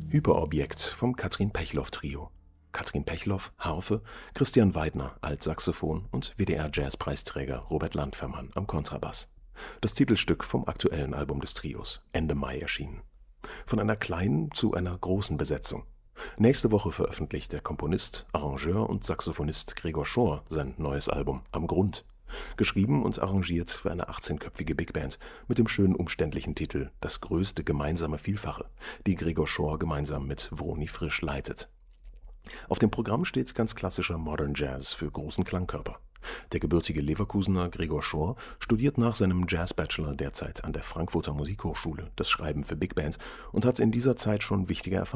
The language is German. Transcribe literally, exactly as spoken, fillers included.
Hyperobjekt vom Katrin Pechloff Trio. Katrin Pechloff, Harfe, Christian Weidner, Altsaxophon und W D R-Jazzpreisträger Robert Landfermann am Kontrabass. Das Titelstück vom aktuellen Album des Trios, Ende Mai erschienen. Von einer kleinen zu einer großen Besetzung. Nächste Woche veröffentlicht der Komponist, Arrangeur und Saxophonist Gregor Schorr sein neues Album Am Grund. Geschrieben und arrangiert für eine achtzehnköpfige Big Band mit dem schön umständlichen Titel Das größte gemeinsame Vielfache, die Gregor Schorr gemeinsam mit Vroni Frisch leitet. Auf dem Programm steht ganz klassischer Modern Jazz für großen Klangkörper. Der gebürtige Leverkusener Gregor Schorr studiert nach seinem Jazz-Bachelor derzeit an der Frankfurter Musikhochschule das Schreiben für Big Bands und hat in dieser Zeit schon wichtige Erfahrungen